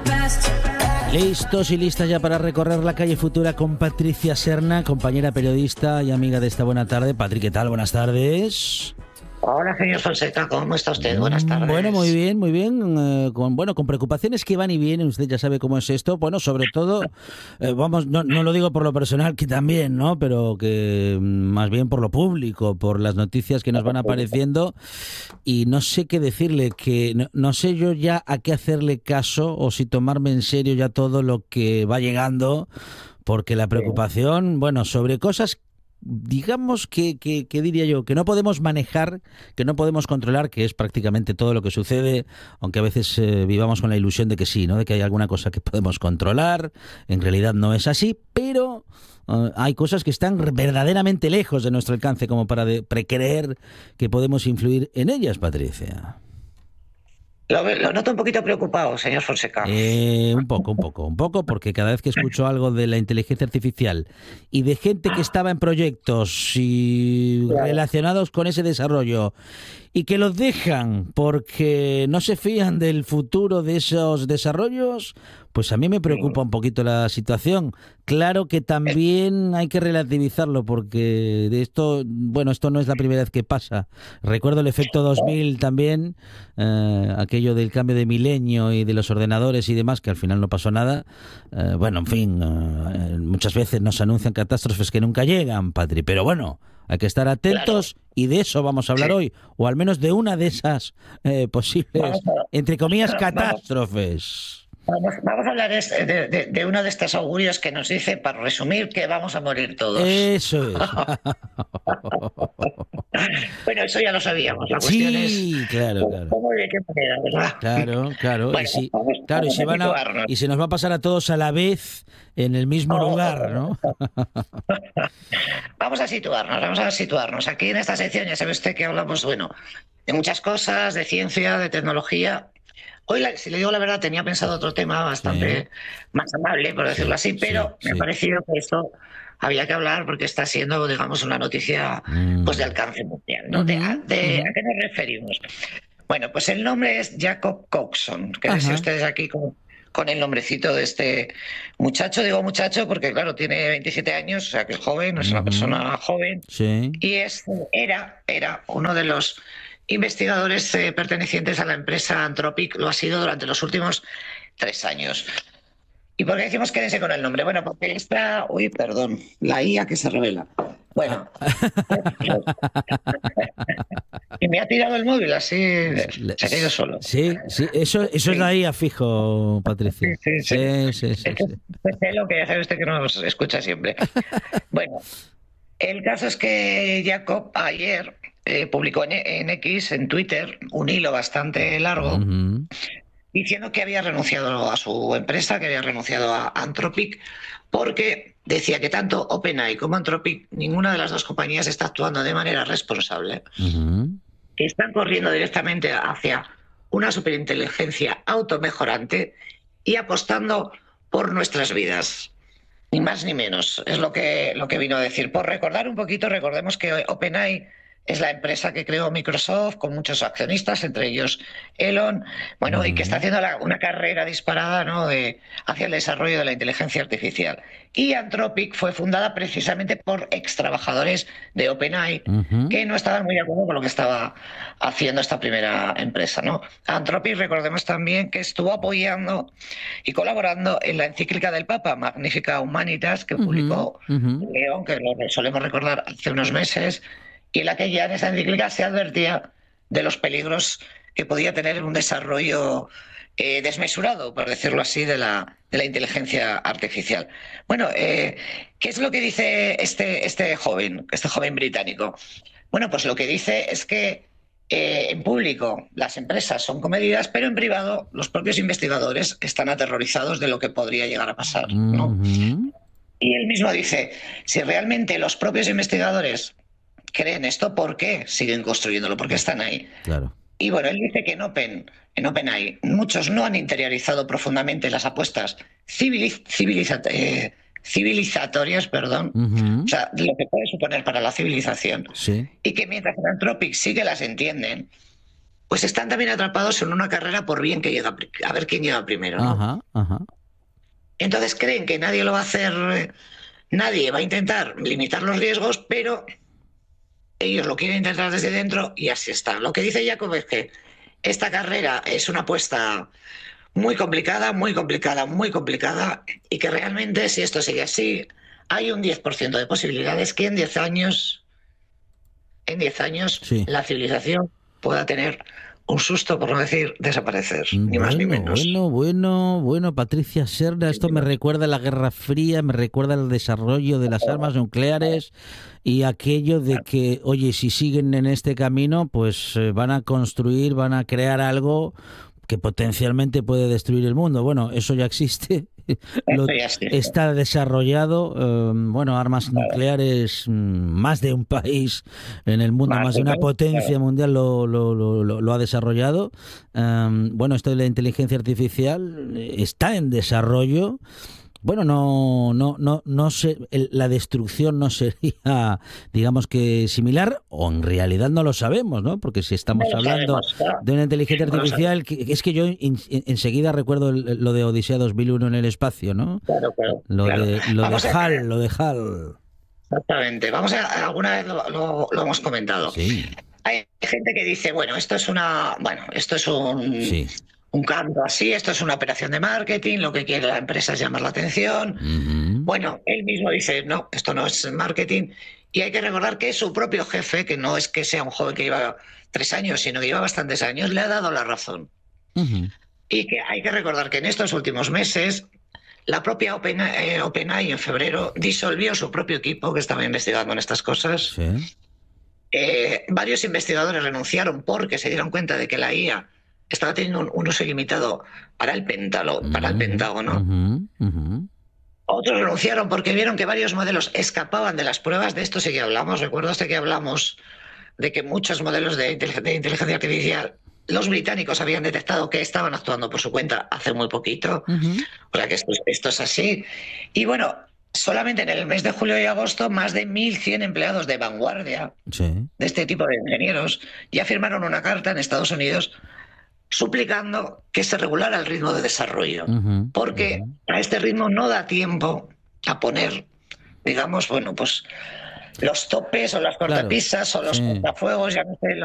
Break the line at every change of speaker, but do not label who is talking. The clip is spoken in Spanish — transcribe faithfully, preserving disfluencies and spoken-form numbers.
Listos y listas ya para recorrer la calle Futura con Patricia Serna, compañera periodista y amiga de esta Buena Tarde. Patri, ¿qué tal? Buenas tardes.
Hola, señor Fonseca, ¿cómo está usted? Buenas tardes.
Bueno, muy bien, muy bien. Eh, con, bueno, con preocupaciones que van y vienen, usted ya sabe cómo es esto. Bueno, sobre todo, eh, vamos, no, no lo digo por lo personal, que también, ¿no? Pero que más bien por lo público, por las noticias que nos van apareciendo. Y no sé qué decirle, que no, no sé yo ya a qué hacerle caso o si tomarme en serio ya todo lo que va llegando, porque la preocupación, bueno, sobre cosas digamos que, que, que diría yo, que no podemos manejar, que no podemos controlar, que es prácticamente todo lo que sucede, aunque a veces eh, vivamos con la ilusión de que sí, ¿no? De que hay alguna cosa que podemos controlar, en realidad no es así, pero uh, hay cosas que están verdaderamente lejos de nuestro alcance como para de precreer que podemos influir en ellas, Patricia.
Lo, lo noto un poquito preocupado, señor Fonseca.
Eh, un poco, un poco, un poco, porque cada vez que escucho algo de la inteligencia artificial y de gente que estaba en proyectos y relacionados con ese desarrollo y que los dejan porque no se fían del futuro de esos desarrollos, pues a mí me preocupa un poquito la situación. Claro que también hay que relativizarlo porque de esto, bueno, esto no es la primera vez que pasa. Recuerdo el efecto dos mil también, eh, aquello del cambio de milenio y de los ordenadores y demás, que al final no pasó nada. Eh, bueno, en fin, eh, muchas veces nos anuncian catástrofes que nunca llegan, Patri, pero bueno, hay que estar atentos, claro. Y de eso vamos a hablar sí. hoy, o al menos de una de esas eh, posibles, a, entre comillas, catástrofes.
Vamos, vamos a hablar de, de, de uno de estos augurios que nos dice, para resumir, que vamos a morir todos.
Eso es.
Bueno, eso ya lo sabíamos. La cuestión
sí,
es
claro, claro.
¿cómo y de qué manera, verdad?
Claro, claro.
Bueno,
y si,
vamos,
claro,
vamos
y, si van a, y se nos va a pasar a todos a la vez en el mismo oh, lugar, ¿no?
Vamos a situarnos, vamos a situarnos. Aquí en esta sección ya sabe usted que hablamos, bueno, de muchas cosas, de ciencia, de tecnología. Hoy, si le digo la verdad, tenía pensado otro tema bastante sí. más amable, por decirlo sí, así, pero sí, me sí. ha parecido que esto había que hablar porque está siendo, digamos, una noticia mm. pues de alcance mundial, ¿no? Uh-huh. ¿De, de, uh-huh. ¿A qué nos referimos? Bueno, pues el nombre es Jacob Coxon. Quédense uh-huh. ustedes aquí con, con el nombrecito de este muchacho. Digo muchacho porque, claro, tiene veintisiete años, o sea que es joven, es uh-huh. una persona joven.
Sí.
Y es, era, era uno de los investigadores eh, pertenecientes a la empresa Anthropic, lo ha sido durante los últimos tres años. ¿Y por qué decimos quédense con el nombre? Bueno, porque está... Uy, perdón, la I A que se revela. Bueno. Y me ha tirado el móvil, así se ha caído solo.
Sí, sí, eso, eso sí. es la I A fijo, Patricia.
Sí, sí, sí.
sí, sí, sí,
es,
sí.
es lo que ya sabe usted que nos escucha siempre. Bueno, el caso es que Jacob ayer eh, publicó en, en X, en Twitter, un hilo bastante largo, uh-huh. diciendo que había renunciado a su empresa, que había renunciado a Anthropic, porque decía que tanto OpenAI como Anthropic, ninguna de las dos compañías está actuando de manera responsable, uh-huh. que están corriendo directamente hacia una superinteligencia automejorante y apostando por nuestras vidas. Ni más ni menos, es lo que, lo que vino a decir. Por recordar un poquito, recordemos que OpenAI es la empresa que creó Microsoft con muchos accionistas, entre ellos Elon, bueno, uh-huh. y que está haciendo la, una carrera disparada, ¿no?, de, hacia el desarrollo de la inteligencia artificial. Y Anthropic fue fundada precisamente por ex trabajadores de OpenAI uh-huh. que no estaban muy de acuerdo con lo que estaba haciendo esta primera empresa, ¿no? Anthropic, recordemos también que estuvo apoyando y colaborando en la encíclica del Papa, Magnificat Humanitas, que uh-huh. publicó uh-huh. León, que lo solemos recordar hace unos meses, y en la que ya en esa encíclica se advertía de los peligros que podía tener un desarrollo eh, desmesurado, por decirlo así, de la, de la inteligencia artificial. Bueno, eh, ¿qué es lo que dice este, este joven, este joven británico? Bueno, pues lo que dice es que eh, en público las empresas son comedidas, pero en privado los propios investigadores están aterrorizados de lo que podría llegar a pasar, ¿no? Uh-huh. Y él mismo dice, si realmente los propios investigadores creen esto, ¿por qué siguen construyéndolo? ¿Por qué están ahí?
Claro.
Y bueno, él dice que en Open, en OpenAI muchos no han interiorizado profundamente las apuestas civiliz, civiliza, eh, civilizatorias, perdón, uh-huh. o sea, lo que puede suponer para la civilización,
sí.
y que mientras en Anthropic sí que las entienden, pues están también atrapados en una carrera por bien que llega, a ver quién llega primero, ¿no?
Ajá, ajá.
Entonces creen que nadie lo va a hacer, nadie va a intentar limitar los riesgos, pero ellos lo quieren intentar desde dentro y así está. Lo que dice Jacob es que esta carrera es una apuesta muy complicada, muy complicada, muy complicada, y que realmente, si esto sigue así, hay un diez por ciento de posibilidades que en diez años, en diez años,
Sí.
la civilización pueda tener un susto, por no decir desaparecer, ni
Bueno,
más ni menos.
bueno, bueno, bueno, Patricia Serna, esto me recuerda a la Guerra Fría, me recuerda al desarrollo de las armas nucleares y aquello de que, oye, si siguen en este camino, pues eh, van a construir, van a crear algo que potencialmente puede destruir el mundo. Bueno, eso ya existe. Lo, está desarrollado, eh, bueno, armas nucleares, más de un país en el mundo, más, más de una potencia mundial lo, lo, lo, lo ha desarrollado. Um, bueno, esto de la inteligencia artificial está en desarrollo. Bueno, no, no, no, no sé, el, la destrucción no sería, digamos que similar, o en realidad no lo sabemos, ¿no? Porque si estamos no hablando sabemos, claro. de una inteligencia artificial, que, es que yo in, in, enseguida recuerdo el, lo de Odisea dos mil uno en el espacio, ¿no?
Claro, claro.
Lo
claro.
de, lo de H A L, lo de H A L.
Exactamente. Vamos a, alguna vez lo, lo, lo hemos comentado.
Sí.
Hay gente que dice, bueno, esto es una, bueno, esto es un...
Sí.
Un canto así, esto es una operación de marketing, lo que quiere la empresa es llamar la atención. Uh-huh. Bueno, él mismo dice, no, esto no es marketing. Y hay que recordar que su propio jefe, que no es que sea un joven que lleva tres años, sino que lleva bastantes años, le ha dado la razón. Uh-huh. Y que hay que recordar que en estos últimos meses, la propia OpenAI, eh, OpenAI en febrero disolvió su propio equipo que estaba investigando en estas cosas.
Sí.
Eh, varios investigadores renunciaron porque se dieron cuenta de que la I A estaba teniendo un, un uso ilimitado para el, pentalo, para el Pentágono. Uh-huh, uh-huh. Otros renunciaron porque vieron que varios modelos escapaban de las pruebas. De esto sí que hablamos. Recuerdo hasta que hablamos de que muchos modelos de, de inteligencia artificial, los británicos habían detectado que estaban actuando por su cuenta hace muy poquito. Uh-huh. O sea que esto, esto es así. Y bueno, solamente en el mes de julio y agosto, más de mil cien empleados de vanguardia, sí, de este tipo de ingenieros, ya firmaron una carta en Estados Unidos suplicando que se regulara el ritmo de desarrollo, uh-huh, porque uh-huh. a este ritmo no da tiempo a poner, digamos, bueno, pues los topes o las cortapisas, claro, o los sí. cortafuegos, ya no sé,